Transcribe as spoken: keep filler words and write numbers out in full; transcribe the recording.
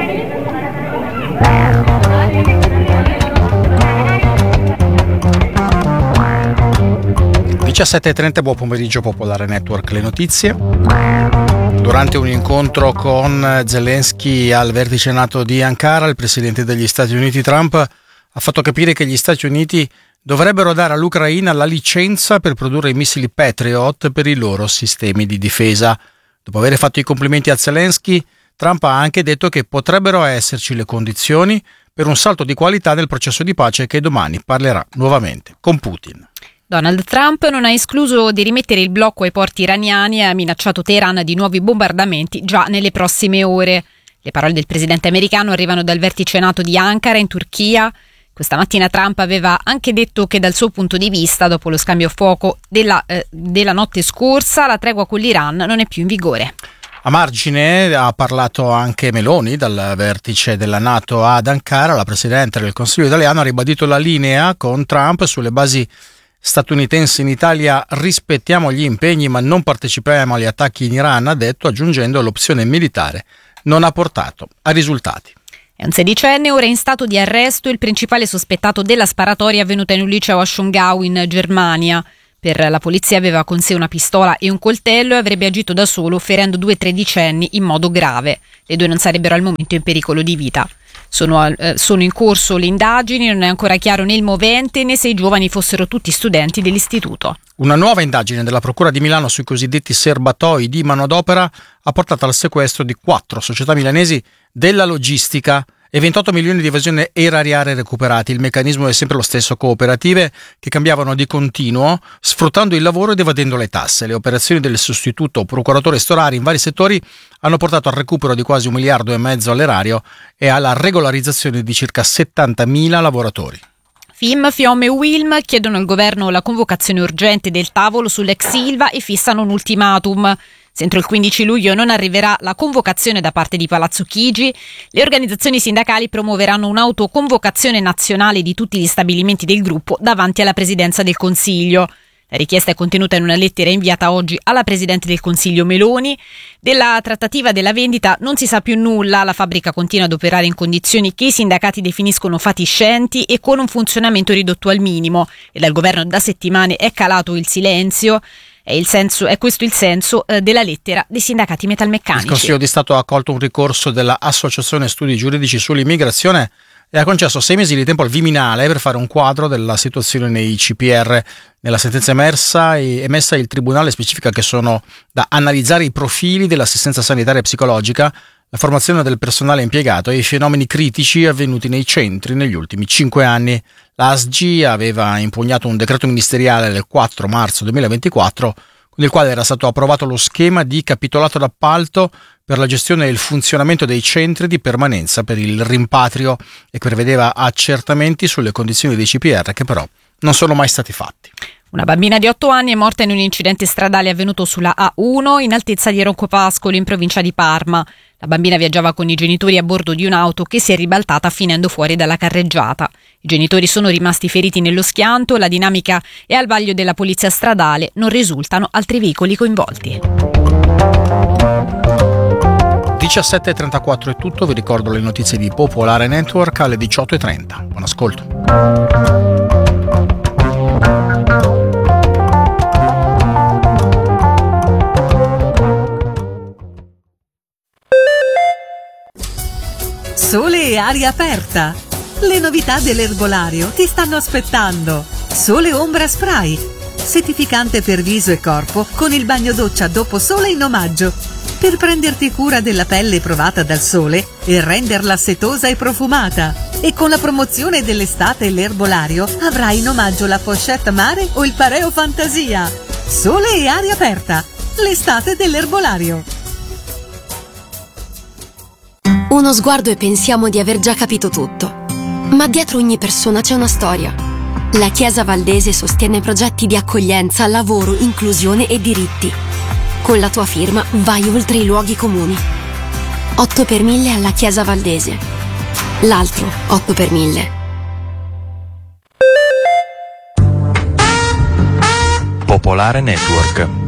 diciassette e trenta, buon pomeriggio Popolare Network, le notizie. Durante un incontro con Zelensky al vertice NATO di Ankara, il presidente degli Stati Uniti Trump ha fatto capire che gli Stati Uniti dovrebbero dare all'Ucraina la licenza per produrre i missili Patriot per i loro sistemi di difesa. Dopo aver fatto i complimenti a Zelensky, Trump ha anche detto che potrebbero esserci le condizioni per un salto di qualità nel processo di pace che domani parlerà nuovamente con Putin. Donald Trump non ha escluso di rimettere il blocco ai porti iraniani e ha minacciato Teheran di nuovi bombardamenti già nelle prossime ore. Le parole del presidente americano arrivano dal vertice NATO di Ankara in Turchia. Questa mattina Trump aveva anche detto che dal suo punto di vista, dopo lo scambio a fuoco della, eh, della notte scorsa, la tregua con l'Iran non è più in vigore. A margine ha parlato anche Meloni, dal vertice della NATO ad Ankara. La presidente del Consiglio italiano ha ribadito la linea con Trump sulle basi statunitensi in Italia: rispettiamo gli impegni ma non parteciperemo agli attacchi in Iran, ha detto, aggiungendo l'opzione militare non ha portato a risultati. È un sedicenne ora in stato di arresto il principale sospettato della sparatoria avvenuta in un liceo a Schongau in Germania. Per la polizia aveva con sé una pistola e un coltello e avrebbe agito da solo, ferendo due tredicenni in modo grave. Le due non sarebbero al momento in pericolo di vita. Sono, eh, sono in corso le indagini, non è ancora chiaro né il movente né se i giovani fossero tutti studenti dell'istituto. Una nuova indagine della Procura di Milano sui cosiddetti serbatoi di manodopera ha portato al sequestro di quattro società milanesi della logistica e ventotto milioni di evasione erariale recuperati. Il meccanismo è sempre lo stesso: cooperative che cambiavano di continuo, sfruttando il lavoro ed evadendo le tasse. Le operazioni del sostituto procuratore Storari in vari settori hanno portato al recupero di quasi un miliardo e mezzo all'erario e alla regolarizzazione di circa settantamila lavoratori. F I M, FIOM e UILM chiedono al governo la convocazione urgente del tavolo sull'ex Ilva e fissano un ultimatum. Se entro il quindici luglio non arriverà la convocazione da parte di Palazzo Chigi, le organizzazioni sindacali promuoveranno un'autoconvocazione nazionale di tutti gli stabilimenti del gruppo davanti alla Presidenza del Consiglio. La richiesta è contenuta in una lettera inviata oggi alla Presidente del Consiglio Meloni. Della trattativa della vendita non si sa più nulla, la fabbrica continua ad operare in condizioni che i sindacati definiscono fatiscenti e con un funzionamento ridotto al minimo, e dal governo da settimane è calato il silenzio. È, il senso, è questo il senso eh, della lettera dei sindacati metalmeccanici. Il Consiglio di Stato ha accolto un ricorso della Associazione Studi Giuridici sull'immigrazione e ha concesso sei mesi di tempo al Viminale per fare un quadro della situazione nei C P R. Nella sentenza emersa, emessa il Tribunale specifica che sono da analizzare i profili dell'assistenza sanitaria e psicologica, la formazione del personale impiegato e i fenomeni critici avvenuti nei centri negli ultimi cinque anni. La A S G I aveva impugnato un decreto ministeriale del quattro marzo duemilaventiquattro con il quale era stato approvato lo schema di capitolato d'appalto per la gestione e il funzionamento dei centri di permanenza per il rimpatrio e che prevedeva accertamenti sulle condizioni dei C P R che però non sono mai stati fatti. Una bambina di otto anni è morta in un incidente stradale avvenuto sulla A uno in altezza di Roccopascolo in provincia di Parma. La bambina viaggiava con i genitori a bordo di un'auto che si è ribaltata finendo fuori dalla carreggiata. I genitori sono rimasti feriti nello schianto, la dinamica è al vaglio della polizia stradale, non risultano altri veicoli coinvolti. diciassette e trentaquattro è tutto, vi ricordo le notizie di Popolare Network alle diciotto e trenta. Buon ascolto. Sole e aria aperta. Le novità dell'erbolario ti stanno aspettando. Sole Ombra Spray, settificante per viso e corpo con il bagno doccia dopo sole in omaggio, per prenderti cura della pelle provata dal sole e renderla setosa e profumata. E con la promozione dell'estate e l'erbolario avrai in omaggio la pochette mare o il pareo fantasia. Sole e aria aperta, l'estate dell'erbolario. Uno sguardo e pensiamo di aver già capito tutto. Ma dietro ogni persona c'è una storia. La Chiesa Valdese sostiene progetti di accoglienza, lavoro, inclusione e diritti. Con la tua firma vai oltre i luoghi comuni. otto per mille alla Chiesa Valdese. L'altro otto per mille. Popolare Network.